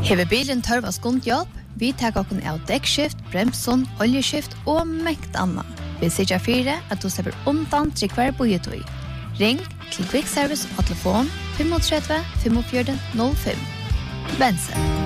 Hever bilen tørva skundhjelp, vi tar okken av dekkskift, bremson, oljeskift og mekt anna. Vi sikker fire at du slipper undan til hver bojetøy. Ring til Quick Service på telefon 35 45 05. Bense.